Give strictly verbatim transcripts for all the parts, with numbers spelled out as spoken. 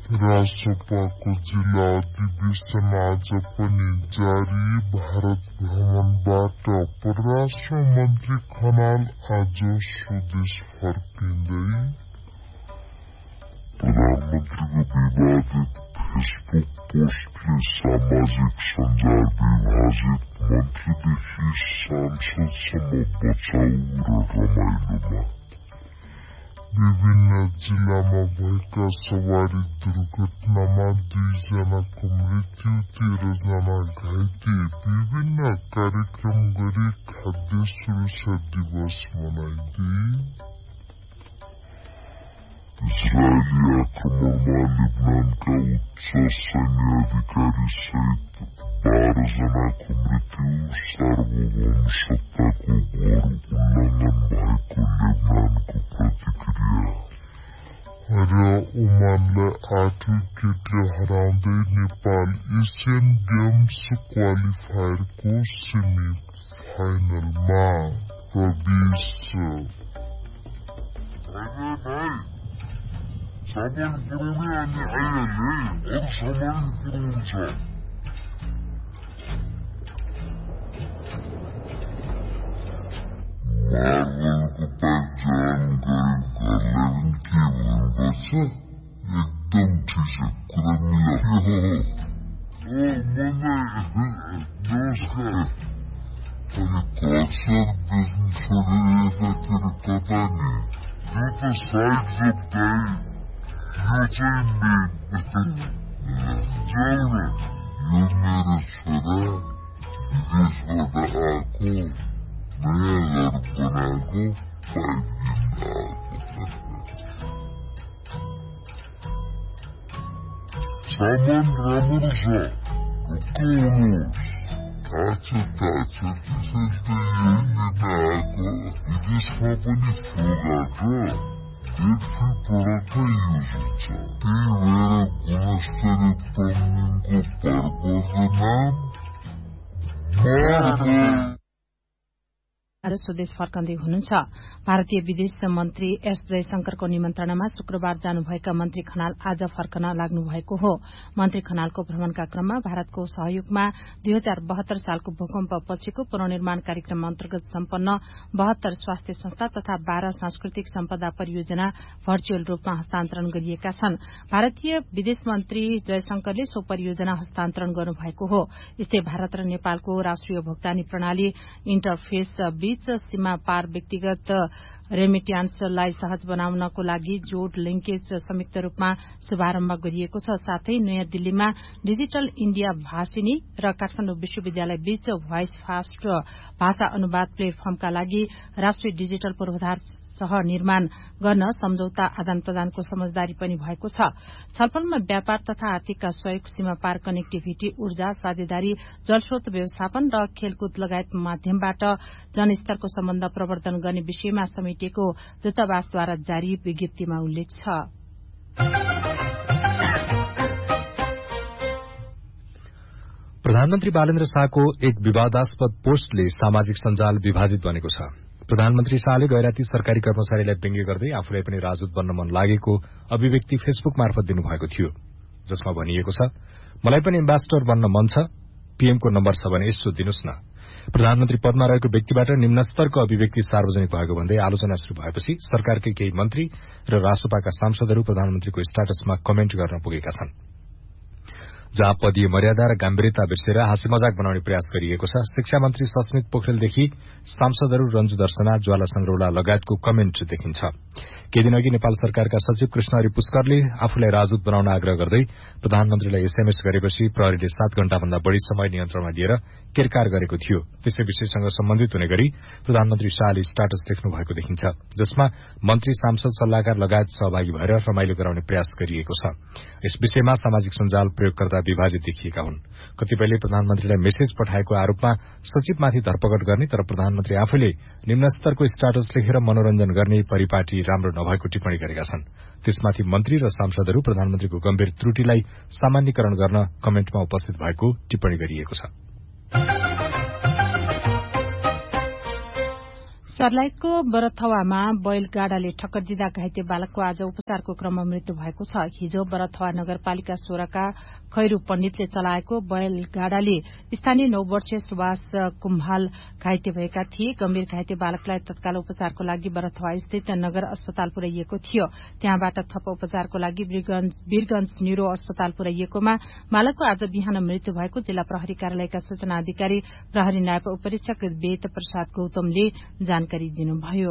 रासपाको जिल्ला अधिवेशन आज पनि जारी। भारत भ्रमणबाट परराष्ट्र मन्त्री खनाल आज स्वदेश फर्किँदै। प्रधानमन्त्रीको विवादित फेसबुक पोस्टले सामाजिक सञ्जाल विभाजित, मन्त्रीदेखि सांसदसम्म बचाउ र रमाइलोमा। विभिन्न जिल्लामा भएका सवारी दुर्घटनामा दुईजनाको मृत्यु, तेह्र जना घाइते। विभिन्न कार्यक्रम गरी खाद्य सुरक्षा दिवस मनाइदिए। इजरायली आक्रमणमा लेबनानका उच्च सैन्य अधिकारी सहित बाह्र जनाको मृत्यु। सार्वभौम सत्ताको घोर उल्लङ्घन भएको लेबनानको प्रतिक्रिया। र ओमानलाई आठ विकेटले हराउँदै नेपाल एसियन गेम्स क्वालिफायरको सेमी फाइनलमा प्रवेश। सामान पुऱ्याउने अनि आइहाल्ने, अरू सामान पुऱ्याउँछ। मार्बलको पाइप जडान गरेको घरलाई पनि के भन्नुपर्छ? एकदम ठिक छ, कुरा मिलायो। ओ मन्दै नमस्कार। अनि कक्सर बेच्नु छोडेर यतातिर कता नि? यो त साइड जब दाइ, यो चाहिँ मेन। जाऊ न, यो मेरो छोरा विदेशबाट आएको, नयाँ घर बनाएको, पाइप किन्न आएको। सामान राम्रो छ, ढुक्क हुनुहोस्। थाहा छ थाहा छ, त्यसैले त यही लिन आएको। विदेशमा पनि फ्लुबाट बेडफिल प्रडक्टमै युज हुन्छ। त्यही भएर गुणस्तरीय प्लम्बिङको पर्पजको नाम मार्बल। स्वदेश फर्कँदै हुनुहुन्छ। भारतीय विदेश मन्त्री एस जयशंकरको निमन्त्रणामा शुक्रबार जानुभएका मन्त्री खनाल आज फर्कन लाग्नु भएको हो। मन्त्री खनालको भ्रमणका क्रममा भारतको सहयोगमा दुई हजार बहत्तर सालको भूकम्प पछिको पुनर्निर्माण कार्यक्रम अन्तर्गत सम्पन्न बहत्तर स्वास्थ्य संस्था तथा बाह्र सांस्कृतिक सम्पदा परियोजना भर्चुअल रूपमा हस्तान्तरण गरिएका छन्। भारतीय विदेश मन्त्री जयशंकरले सो परियोजना हस्तान्तरण गर्नुभएको हो। यस्तै भारत र नेपालको राष्ट्रिय भुक्तानी प्रणाली इन्टरफेस बीच सीमा पार व्यक्तिगत रेमिट्यान्सलाई सहज बनाउनको लागि जोड लिंकेज संयुक्त रूपमा शुभारम्भ गरिएको छ। साथै नयाँ दिल्लीमा डिजिटल इण्डिया भाषिनी र काठमाडौँ विश्वविद्यालय बीच भोइस फास्ट भाषा अनुवाद प्लेटफर्मका लागि राष्ट्रिय डिजिटल पूर्वाधार सह निर्माण गर्न सम्झौता आदान प्रदानको समझदारी पनि भएको छ। छलफलमा व्यापार तथा आर्थिक सहयोग, सीमा पार कनेक्टिभिटी, ऊर्जा साझेदारी, जलस्रोत व्यवस्थापन र खेलकुद लगायत माध्यमबाट जनस्तरको सम्बन्ध प्रवर्धन गर्ने विषयमा समेटिएको दूतावासद्वारा जारी विज्ञप्तिमा उल्लेख छ। प्रधानमन्त्री बालेन्द्र शाहको एक विवादास्पद पोस्टले सामाजिक सञ्जाल विभाजित बनेको छ। प्रधानमन्त्री शाहले गैराती सरकारी कर्मचारीलाई व्यङ्ग्य गर्दै आफूलाई पनि राजदूत बन्न मन लागेको अभिव्यक्ति फेसबुक मार्फत दिनुभएको थियो, जसमा भनिएको छ, मलाई पनि एम्बेसडर बन्न मन छ, पीएमको नम्बर छ भने यसो दिनुस् न। प्रधानमन्त्री पदमा रहेको व्यक्तिबाट निम्न स्तरको अभिव्यक्ति सार्वजनिक भएको भन्दै आलोचना शुरू भएपछि सरकारकै केही मन्त्री र रासोपाका सांसदहरू प्रधानमन्त्रीको स्ट्याटसमा कमेन्ट गर्न पुगेका छन्, जहाँ पदीय मर्यादा र गम्भीरता बिर्सेर हाँसी मजाक बनाउने प्रयास गरिएको छ। शिक्षा मन्त्री सस्मित पोखरेलदेखि सांसदहरू रञ्जु दर्शना, ज्वाला संग्रौला लगायतको कमेन्ट देखिन्छ। केही दिन अघि नेपाल सरकारका सचिव कृष्णहरि पुष्करले आफूलाई राजदूत बनाउन आग्रह गर्दै प्रधानमन्त्रीलाई एसएमएस गरेपछि प्रहरीले सात घण्टाभन्दा बढ़ी समय नियन्त्रणमा लिएर केरकार गरेको थियो। त्यसै विषयसँग सम्बन्धित हुने गरी प्रधानमन्त्री शाहले स्ट्याटस लेख्नु भएको देखिन्छ, जसमा मन्त्री, सांसद, सल्लाहकार लगायत सहभागी भएर रमाइलो गराउने प्रयास गरिएको छ। यस विषयमा सामाजिक सञ्जाल प्रयोगकर्ता विभाजित देखिएका हुन्। कतिपयले प्रधानमन्त्रीलाई मेसेज पठाएको आरोपमा सचिवमाथि धरपकड गर्ने तर प्रधानमन्त्री आफैले निम्न स्तरको स्ट्याटस लेखेर मनोरञ्जन गर्ने परिपाटी राम्रो नभएको टिप्पणी गरेका छन्। त्यसमाथि मन्त्री र सांसदहरू प्रधानमन्त्रीको गम्भीर त्रुटिलाई सामान्यकरण गर्न कमेन्टमा उपस्थित भएको टिप्पणी गरिएको छ। सर्लाहीको बरथवामा बैलगाडाले ठक्कर दिँदा घाइते बालकको आज उपचारको क्रममा मृत्यु भएको छ। हिजो बरथवा नगरपालिका सोह्रका खैरू पण्डितले चलाएको बैलगाडाले स्थानीय नौ वर्षीय सुभाष कुम्हाल घाइते भएका थिए। गम्भीर घाइते बालकलाई तत्काल उपचारको लागि बरथवा स्थित नगर अस्पताल पुर्याइएको थियो। त्यहाँबाट थप उपचारको लागि वीरगंज न्यूरो अस्पताल पुर्याइएकोमा बालकको आज बिहान मृत्यु भएको जिल्ला प्रहरी कार्यालयका सूचना अधिकारी प्रहरी नायब उपरीक्षक वेद प्रसाद गौतमले जानकारी दिनुभयो।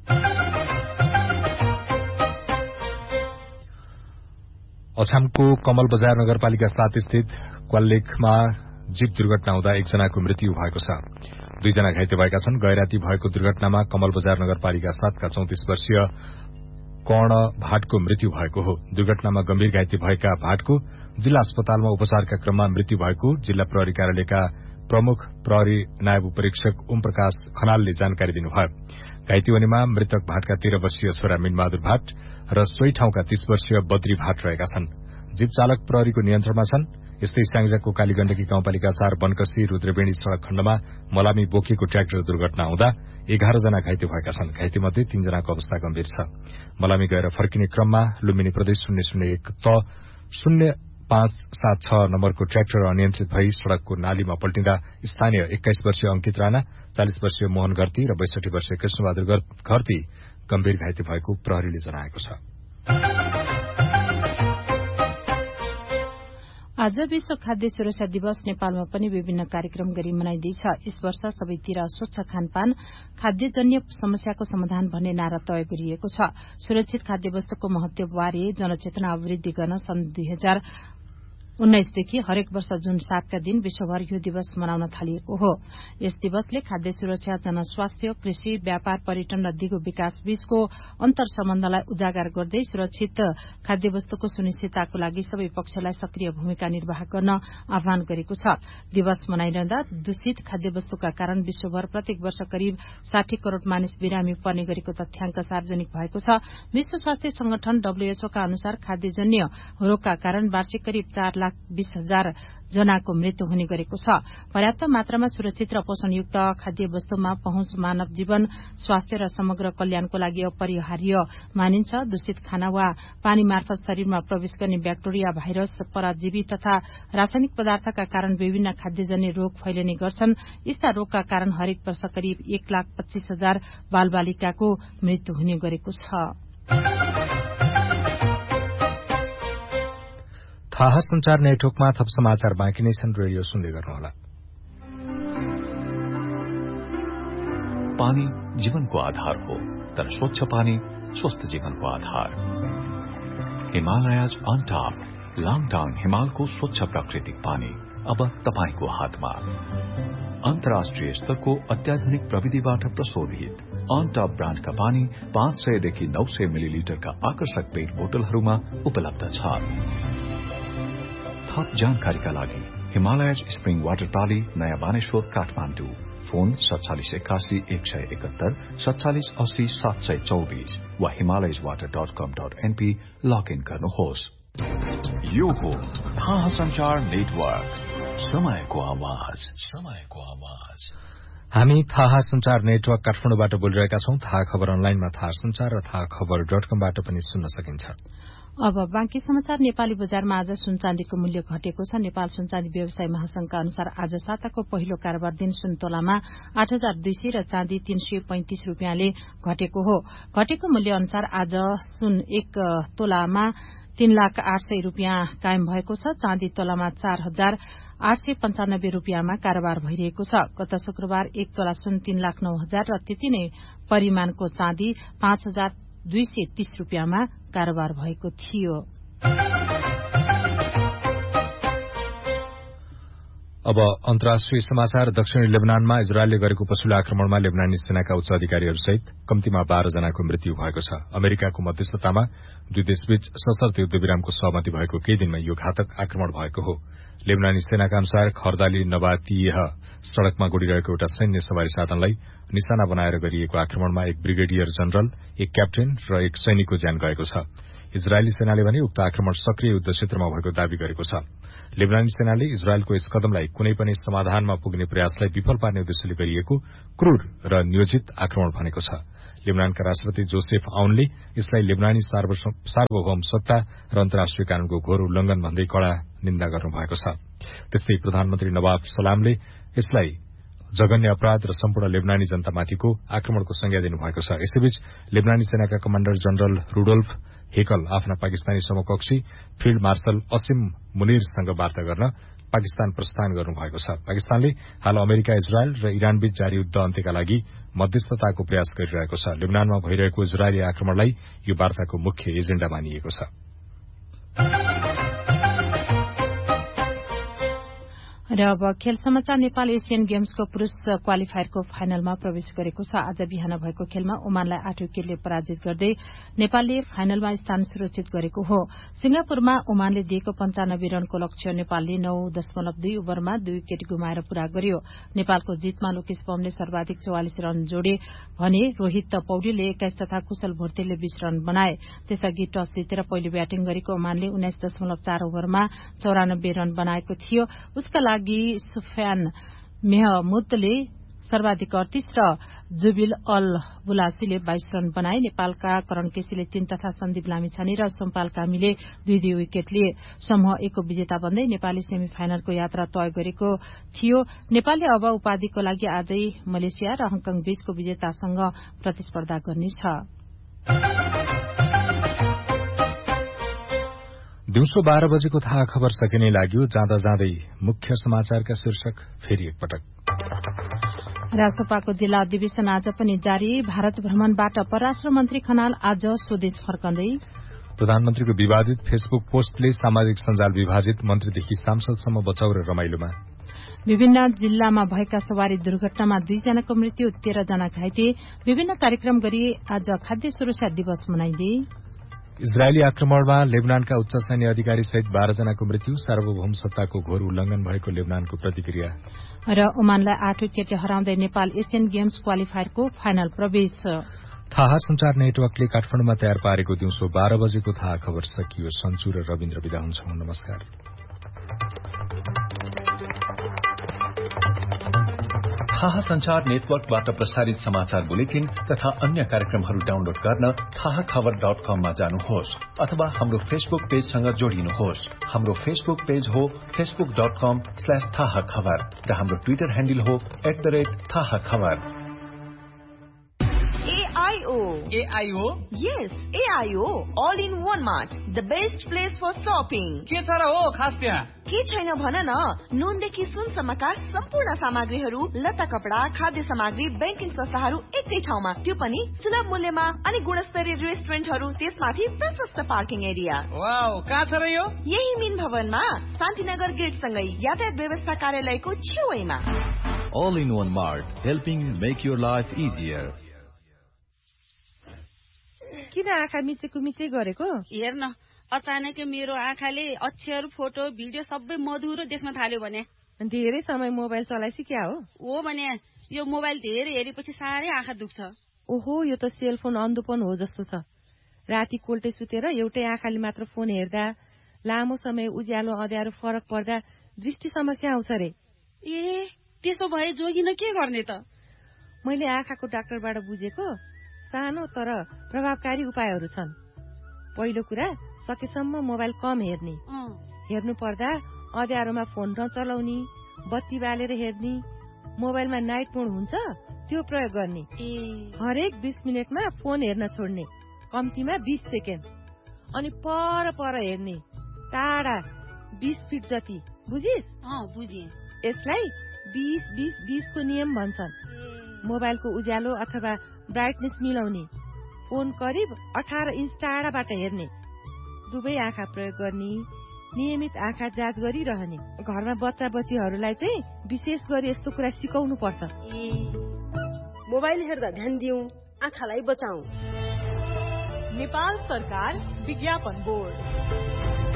अछामको कमल बजार नगरपालिका सात स्थित क्वालेखमा जीप दुर्घटना हुँदा एकजनाको मृत्यु भएको छ। दुईजना घाइते भएका छन्। गैराती भएको दुर्घटनामा कमल बजार नगरपालिका सातका चौतिस वर्षीय कर्ण भाटको मृत्यु भएको हो। दुर्घटनामा गम्भीर घाइते भएका भाटको जिल्ला अस्पतालमा उपचारका क्रममा मृत्यु भएको जिल्ला प्रहरी कार्यालयका प्रमुख प्रहरी नायब उपरीक्षक ओम प्रकाश खनालले जानकारी दिनुभयो। घाइते हुनेमा मृतक भाटका तेह्र वर्षीय छोरा मिनबहादुर भाट र सोही ठाउँका तीस वर्षीय बद्री भाट रहेका छन्। जीप चालक प्रहरीको नियन्त्रणमा छन्। यस्तै स्याङ्जाको कालीगण्डकी गाउँपालिका चार बनकसी रुद्रवेणी सड़क खण्डमा मलामी बोकिएको ट्र्याक्टर दुर्घटना हुँदा एघार जना घाइते भएका छन्। घाइते मध्ये तीनजनाको अवस्था गम्भीर छ। मलामी गएर फर्किने क्रममा लुम्बिनी प्रदेश शून्य शून्य एक त शून्य पाँच सात छ नम्बरको ट्र्याक्टर अनियन्त्रित भई सड़कको नालीमा पल्टिँदा स्थानीय एक्काइस वर्षीय अंकित राणा, चालिस वर्षीय मोहन घरती र बैसठी वर्षीय कृष्णबहादुर घरती गम्भीर घाइते भएको प्रहरीले जनाएको छ। आज विश्व खाद्य सुरक्षा दिवस नेपालमा पनि विभिन्न कार्यक्रम गरी मनाइँदैछ। यस वर्ष सबैतिर स्वच्छ खानपान, खाद्यजन्य समस्याको समाधान भन्ने नारा तय गरिएको छ। सुरक्षित खाद्य वस्तुको महत्वबारे जनचेतना अभिवृद्धि गर्न सन् दुई हजार उन्नाइसदेखि हरेक वर्ष जुन सातका दिन विश्वभर यो दिवस मनाउन थालिएको हो। यस दिवसले खाद्य सुरक्षा, जनस्वास्थ्य, कृषि, व्यापार, पर्यटन र दिगो विकास बीचको अन्तर सम्बन्धलाई उजागर गर्दै सुरक्षित खाद्य वस्तुको सुनिश्चितताको लागि सबै पक्षलाई सक्रिय भूमिका निर्वाह गर्न आह्वान गरेको छ। दिवस मनाइरहँदा दूषित खाद्य वस्तुका कारण विश्वभर प्रत्येक वर्ष करिब साठी करोड़ मानिस बिरामी पर्ने गरेको तथ्याङ्क सार्वजनिक भएको छ। विश्व स्वास्थ्य संगठन डब्ल्यूएचओ का अनुसार खाद्यजन्य रोगका कारण वार्षिक करिब चार लाख बीस हजार जनाको मृत्यु हुने गरेको छ। पर्याप्त मात्रामा सुरक्षित र पोषणयुक्त खाद्य वस्तुमा पहुँच मानव जीवन, स्वास्थ्य र समग्र कल्याणको लागि अपरिहार्य मानिन्छ। दूषित खाना वा पानी मार्फत शरीरमा प्रवेश गर्ने ब्याक्टेरिया, भाइरस, परजीवी तथा रासायनिक पदार्थका कारण विभिन्न खाद्यजन्य रोग फैलिने गर्छन्। यस्ता रोगका कारण हरेक वर्ष करिब एक लाख पच्चीस हजार बालबालिकाको मृत्यु हुने गरेको छ। थाहा संचार नेटवर्कमा थप समाचार बाँकी नै छन्। रेडियो सुन्दै गर्नुहोला। पानी जीवनको आधार हो, तर स्वच्छ पानी स्वस्थ जीवनको आधार। हिमालयज अन टॉप लाङटाङ हिमालको स्वच्छ प्राकृतिक पानी अब तपाईको हातमा। अन्तर्राष्ट्रिय स्तरको अत्याधुनिक प्रविधिबाट प्रशोधित अन टॉप ब्रान्डका पानी पाँच सयदेखि नौ सय मिलिलिटरका आकर्षक पेट बोतलहरूमा उपलब्ध छ। थप जानकारीका लागि हिमालयज स्प्रिङ वाटर प्राली, नयाँ बानेश्वर, काठमाडौँ। फोन सत्तालिस एकासी एक सय एकहत्तर सत्तालिस अस्सी सात सय चौबिस वा हिमालयज वाटर डट कम डट एनपी लगइन गर्नुहोस्। यो हो थाहा संचार नेटवर्क, समयको आवाज, समयको आवाज। हामी थाहा संचार नेटवर्क काठमाडौँबाट बोलिरहेका छौं। थाहा खबर अनलाइनमा थाहा संचार र थाहा खबर डट कमबाट पनि सुन्न सकिन्छ। अब बाँकी समाचार। नेपाली बजारमा आज सुन चाँदीको मूल्य घटेको छ। नेपाल सुन चाँदी व्यवसाय महासंघका अनुसार आज साताको पहिलो कारोबार दिन सुन तोलामा आठ हजार दुई सय र चाँदी तीन सय पैंतिस रूपियाँले घटेको हो। घटेको मूल्य अनुसार आज सुन एक तोलामा तीन लाख आठ सय रूपियाँ कायम भएको छ। चाँदी तोलामा चार हजार आठ सय पञ्चानब्बे रूपियाँमा कारोबार भइरहेको छ। गत शुक्रबार एक तोला सुन तीन लाख नौ हजार र त्यति नै परिमाणको चाँदी पाँच हजार दुई सय तीस रूपियाँमा कारोबार भएको थियो। अब अन्तर्राष्ट्रिय समाचार। दक्षिणी लेबनानमा इजरायलले गरेको पछिल्लो आक्रमणमा लेबनानी सेनाका उच्च अधिकारीहरूसहित कम्तीमा बाह्र जनाको मृत्यु भएको छ। अमेरिकाको मध्यस्थतामा दुई देशबीच सशर्त युद्धविरामको सहमति भएको केही दिनमा यो घातक आक्रमण भएको हो। लेबनानी सेनाका अनुसार खर्दाली नबातिह सड़कमा गुडिरहेको एउटा सैन्य सवारी साधनलाई निशाना बनाएर गरिएको आक्रमणमा एक ब्रिगेडियर जनरल, एक क्याप्टेन र एक सैनिकको ज्यान गएको छ। इजरायली सेनाले भने उक्त आक्रमण सक्रिय युद्ध क्षेत्रमा भएको दावी गरेको छ। लेबनानी सेनाले इजरायलको यस कदमलाई कुनै पनि समाधानमा पुग्ने प्रयासलाई विफल पार्ने उद्देश्यले गरिएको क्रूर र नियोजित आक्रमण भनेको छ। लेबनानका राष्ट्रपति जोसेफ आउनले यसलाई लेबनानी सार्वभौम सत्ता र अन्तर्राष्ट्रिय कानूनको घोर उल्लंघन भन्दै कड़ा निन्दा गर्नुभएको छ। त्यस्तै प्रधानमन्त्री नवाब सलामले यसलाई जघन्य अपराध र सम्पूर्ण लेबनानी जनतामाथिको आक्रमणको संज्ञा दिनुभएको छ। यसैबीच लेबनानी सेनाका कमाण्डर जनरल रुडोल्फ हेकल आफ्ना पाकिस्तानी समकक्षी फिल्ड मार्शल असिम मुनिरसँग वार्ता गर्न पाकिस्तान प्रस्थान गर्नुभएको छ। पाकिस्तानले हाल अमेरिका, इजरायल र इरानबीच जारी युद्ध अन्त्यका लागि मध्यस्थताको प्रयास गरिरहेको छ। लेबनानमा भइरहेको इजरायली आक्रमणलाई यो वार्ताको मुख्य एजेण्डा मानिएको छ। र अब खेल समाचार। नेपाल एसियन गेम्सको पुरूष क्वालिफायरको फाइनलमा प्रवेश गरेको छ। आज बिहान भएको खेलमा ओमानलाई आठ विकेटले पराजित गर्दै नेपालले फाइनलमा स्थान सुरक्षित गरेको हो। सिंगापुरमा ओमानले दिएको पञ्चानब्बे रनको लक्ष्य नेपालले नौ दशमलव दुई ओभरमा दुई विकेट गुमाएर पूरा गर्यो। नेपालको जितमा लोकेश पौडेलले सर्वाधिक चौवालिस रन जोडे भने रोहित पौडेलले एक्काइस तथा कुशल भोर्तेले बीस रन बनाए। त्यसअघि टस जितेर पहिलो ब्याटिङ गरेको ओमानले उन्नाइस दशमलव चार ओभरमा चौरानब्बे रन बनाएको थियो। उसका लागि सुफियान मेहमुदले सर्वाधिक अडतीस र जुबिल अल बुलासीले बाइस रन बनाए। नेपालका करण केसीले तीन तथा सन्दीप लामिछाने र सोमपाल कामीले दुई दुई विकेट लिए। समूह एकको विजेता बन्दै नेपालले सेमी फाइनलको यात्रा तय गरेको थियो। नेपालले अब उपाधिको लागि आजै मलेसिया र हङकङ बीचको विजेतासँग प्रतिस्पर्धा गर्नेछ। दिउँसो बाह्र बजेको थाहा खबर सकिने लाग्यो। जाँदा जाँदै मुख्य समाचारका शीर्षक फेरि एकपटक। रासपाको जिल्ला अधिवेशन आज पनि जारी। भारत भ्रमणबाट परराष्ट्र मन्त्री खनाल आज स्वदेश फर्कँदै। प्रधानमन्त्रीको विवादित फेसबुक पोस्टले सामाजिक सञ्जाल विभाजित, मन्त्रीदेखि सांसदसम्म बचाउ र रमाइलोमा। विभिन्न जिल्लामा भएका सवारी दुर्घटनामा दुईजनाको मृत्यु, तेह्र जना घाइते। विभिन्न कार्यक्रम गरी आज खाद्य सुरक्षा दिवस मनाइँदै। इजरायली आक्रमणमा लेबनानका उच्च सैन्य अधिकारी सहित बाह्र जनाको मृत्यु, सार्वभौम सत्ताको घोर उल्लंघन भएको लेबनानको प्रतिक्रिया। र ओमानलाई आठ विकेटले हराउँदै नेपाल एसियन गेम्स क्वालिफायरको फाइनल प्रवेश। थाहा संचार नेटवर्कले काठमाडौँमा तयार पारेको दिउँसो बाह्र बजेको थाहा खबर सकियो। सन्चु र रविन्द्र विदा हुन्छौं। नमस्कार। थाहा संचार नेटवर्कबाट प्रसारित समाचार बुलेटिन तथा अन्य कार्यक्रमहरू डाउनलोड गर्न थाहा खबर डट कममा जानुहोस् अथवा हाम्रो फेसबुक पेजसँग जोडिनुहोस्। हाम्रो फेसबुक पेज हो फेसबुक डट कम स्ल्याश थाहा खबर र हाम्रो ट्विटर ह्यान्डल हो एट द रेट थाहा खबर। A I O. A I O? Yes, A I O. All in one mart. The best place for shopping. के छ र हो खास त्यहाँ? के छैन भन न। नुनदेखि सुनसम्मका सम्पूर्ण सामग्रीहरू, लत्ता कपडा, खाद्य सामग्री, ब्याङ्किङ संस्थाहरू एकै ठाउँमा, त्यो पनि सुलभ मूल्यमा अनि गुणस्तरीय रेस्टुरेन्टहरू, त्यसमाथि प्रशस्त पार्किङ एरिया। वाउ, कहाँ छ र यो? यही मिन भवनमा शान्तिनगर गेट सँगै यातायात व्यवस्था कार्यालयको छेउैमा। All in one mart, helping make your life easier. किन आँखा मिचेको मिचै गरेको? हेर्न, अचानक मेरो आँखाले अक्षर, फोटो, भिडियो सबै मधुरो देख्न थाल्यो भने। धेरै समय मोबाइल चलाइसी क्या हो? हो भने यो मोबाइल धेरै हेरेपछि साह्रै आँखा दुख्छ। ओहो, यो त सेलफोन अन्धोपन हो जस्तो छ। राति कोल्टे सुतेर एउटै आँखाले मात्र फोन हेर्दा, लामो समय उज्यालो अँध्यारो फरक पर्दा दृष्टि समस्या आउँछ रे। ए, त्यसो भए जोगिन के गर्ने त? मैले आँखाको डाक्टरबाट बुझेको सानो तर प्रभावकारी उपायहरू छन्। पहिलो कुरा, सकेसम्म मोबाइल कम हेर्ने। हेर्नु पर्दा अँध्यारोमा फोन नचलाउने, बत्ती बालेर हेर्ने, मोबाइलमा नाइट मोड हुन्छ त्यो प्रयोग गर्ने। हरेक बीस मिनटमा फोन हेर्न छोड्ने, कम्तीमा बीस सेकेन्ड। अनि पर पर हेर्ने, टाढा बीस फिट जति। बुझिस्? बुझे। यसलाई बीस बीस बीस को नियम भन्छन्। मोबाइलको उज्यालो अथवा ब्राइटनेस मिलाउने, फोन करिब अठार इन्च टाढाबाट हेर्ने, दुवै आँखा प्रयोग गर्ने, नियमित आँखा जाँच गरिरहने। घरमा बच्चा बच्चीहरूलाई चाहिँ विशेष गरी यस्तो कुरा सिकाउनु पर्छ। मोबाइल हेर्दा ध्यान दिउँ, आँखालाई बचाऊ। नेपाल सरकार विज्ञापन बोर्ड।